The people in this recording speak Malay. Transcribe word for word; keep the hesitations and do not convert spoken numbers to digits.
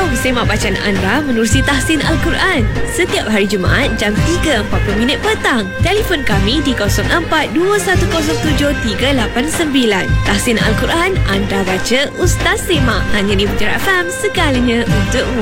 Jom semak bacaan Andra menerusi tahsin Al-Quran setiap hari Jumaat jam tiga empat puluh minit petang. Telefon kami di kosong empat dua satu kosong tujuh tiga lapan sembilan. Tahsin Al-Quran, Andra baca, Ustaz semak. Hanya di Putera F M, segalanya untukmu.